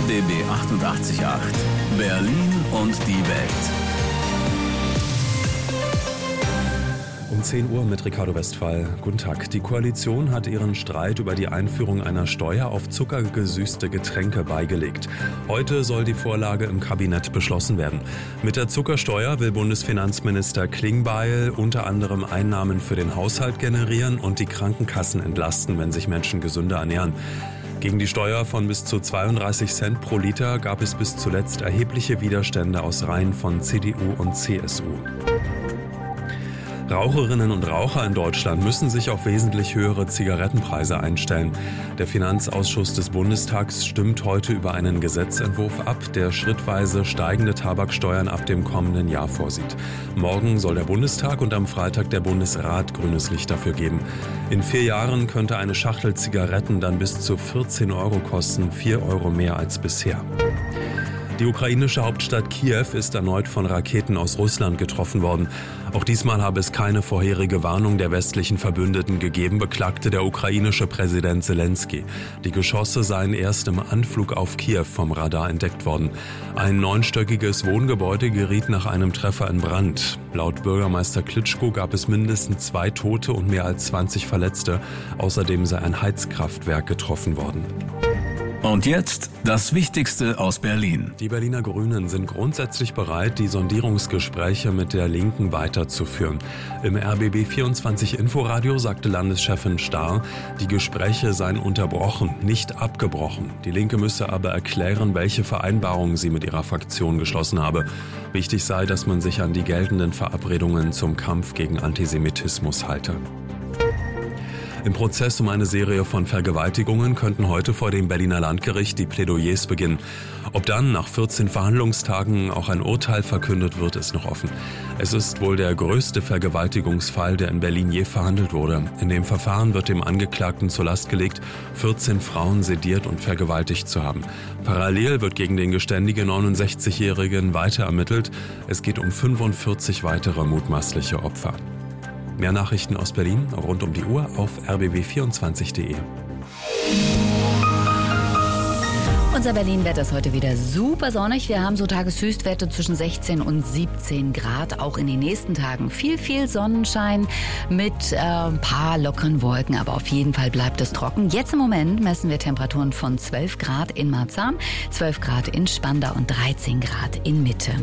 RBB 88.8 Berlin und die Welt. Um 10 Uhr mit Ricardo Westphal. Guten Tag. Die Koalition hat ihren Streit über die Einführung einer Steuer auf zuckergesüßte Getränke beigelegt. Heute soll die Vorlage im Kabinett beschlossen werden. Mit der Zuckersteuer will Bundesfinanzminister Klingbeil unter anderem Einnahmen für den Haushalt generieren und die Krankenkassen entlasten, wenn sich Menschen gesünder ernähren. Gegen die Steuer von bis zu 32 Cent pro Liter gab es bis zuletzt erhebliche Widerstände aus Reihen von CDU und CSU. Raucherinnen und Raucher in Deutschland müssen sich auf wesentlich höhere Zigarettenpreise einstellen. Der Finanzausschuss des Bundestags stimmt heute über einen Gesetzentwurf ab, der schrittweise steigende Tabaksteuern ab dem kommenden Jahr vorsieht. Morgen soll der Bundestag und am Freitag der Bundesrat grünes Licht dafür geben. In 4 Jahren könnte eine Schachtel Zigaretten dann bis zu 14 Euro kosten, 4 Euro mehr als bisher. Die ukrainische Hauptstadt Kiew ist erneut von Raketen aus Russland getroffen worden. Auch diesmal habe es keine vorherige Warnung der westlichen Verbündeten gegeben, beklagte der ukrainische Präsident Zelensky. Die Geschosse seien erst im Anflug auf Kiew vom Radar entdeckt worden. Ein 9-stöckiges Wohngebäude geriet nach einem Treffer in Brand. Laut Bürgermeister Klitschko gab es mindestens 2 Tote und mehr als 20 Verletzte. Außerdem sei ein Heizkraftwerk getroffen worden. Und jetzt das Wichtigste aus Berlin. Die Berliner Grünen sind grundsätzlich bereit, die Sondierungsgespräche mit der Linken weiterzuführen. Im RBB 24 Inforadio sagte Landeschefin Starr, die Gespräche seien unterbrochen, nicht abgebrochen. Die Linke müsse aber erklären, welche Vereinbarungen sie mit ihrer Fraktion geschlossen habe. Wichtig sei, dass man sich an die geltenden Verabredungen zum Kampf gegen Antisemitismus halte. Im Prozess um eine Serie von Vergewaltigungen könnten heute vor dem Berliner Landgericht die Plädoyers beginnen. Ob dann nach 14 Verhandlungstagen auch ein Urteil verkündet wird, ist noch offen. Es ist wohl der größte Vergewaltigungsfall, der in Berlin je verhandelt wurde. In dem Verfahren wird dem Angeklagten zur Last gelegt, 14 Frauen sediert und vergewaltigt zu haben. Parallel wird gegen den geständigen 69-Jährigen weiter ermittelt. Es geht um 45 weitere mutmaßliche Opfer. Mehr Nachrichten aus Berlin rund um die Uhr auf rbb24.de. Unser Berlin-Wetter ist heute wieder super sonnig. Wir haben so Tageshöchstwerte zwischen 16 und 17 Grad. Auch in den nächsten Tagen viel Sonnenschein mit ein paar lockeren Wolken. Aber auf jeden Fall bleibt es trocken. Jetzt im Moment messen wir Temperaturen von 12 Grad in Marzahn, 12 Grad in Spandau und 13 Grad in Mitte.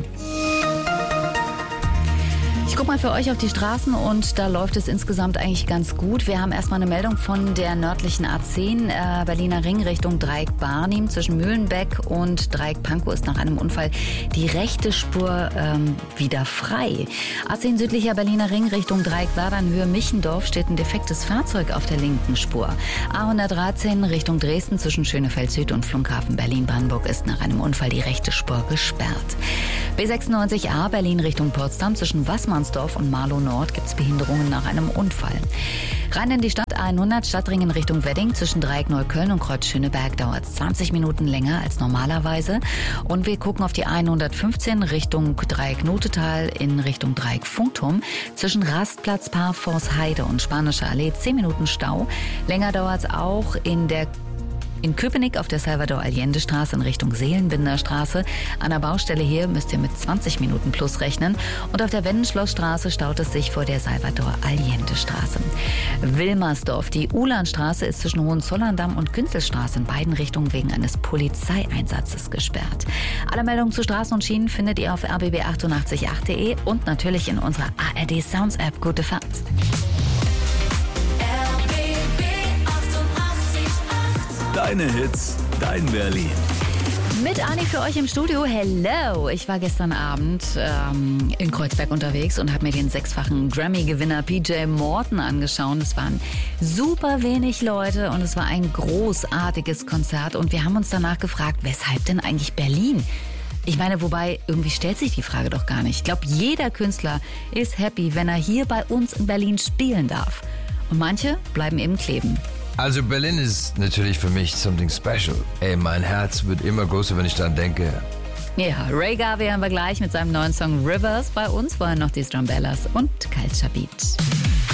Ich gucke mal für euch auf die Straßen und da läuft es insgesamt eigentlich ganz gut. Wir haben erstmal eine Meldung von der nördlichen A10, Berliner Ring Richtung Dreieck-Barnim. Zwischen Mühlenbeck und Dreieck-Pankow ist nach einem Unfall die rechte Spur wieder frei. A10 südlicher Berliner Ring Richtung Dreieck-Werdern Höhe Michendorf steht ein defektes Fahrzeug auf der linken Spur. A113 Richtung Dresden zwischen Schönefeld Süd und Flughafen Berlin-Brandenburg ist nach einem Unfall die rechte Spur gesperrt. B96A Berlin Richtung Potsdam zwischen Wassmannsdorf und Marlow Nord gibt es Behinderungen nach einem Unfall. Rein in die Stadt A100 Stadtringen Richtung Wedding zwischen Dreieck Neukölln und Kreuz Schöneberg dauert es 20 Minuten länger als normalerweise. Und wir gucken auf die A115 Richtung Dreieck Notetal in Richtung Dreieck Funkturm zwischen Rastplatz Parforce Heide und Spanische Allee 10 Minuten Stau. Länger dauert es auch in Köpenick auf der Salvador-Allende-Straße in Richtung Seelenbinder-Straße. An der Baustelle hier müsst ihr mit 20 Minuten plus rechnen. Und auf der Wendenschlossstraße staut es sich vor der Salvador-Allende-Straße. Wilmersdorf. Die Ulanstraße ist zwischen Hohenzollern-Damm und Günzelstraße in beiden Richtungen wegen eines Polizeieinsatzes gesperrt. Alle Meldungen zu Straßen und Schienen findet ihr auf rbb888.de und natürlich in unserer ARD Sounds App. Gute Fahrt! Deine Hits, dein Berlin. Mit Ani für euch im Studio. Hello! Ich war gestern Abend in Kreuzberg unterwegs und habe mir den 6-fachen Grammy-Gewinner PJ Morton angeschaut. Es waren super wenig Leute und es war ein großartiges Konzert. Und wir haben uns danach gefragt, weshalb denn eigentlich Berlin? Ich meine, wobei, irgendwie stellt sich die Frage doch gar nicht. Ich glaube, jeder Künstler ist happy, wenn er hier bei uns in Berlin spielen darf. Und manche bleiben eben kleben. Also Berlin ist natürlich für mich something special. Ey, mein Herz wird immer größer, wenn ich daran denke. Ja, Ray Garvey haben wir gleich mit seinem neuen Song Rivers bei uns. Vorher noch die Strumbellas und Culture Beat.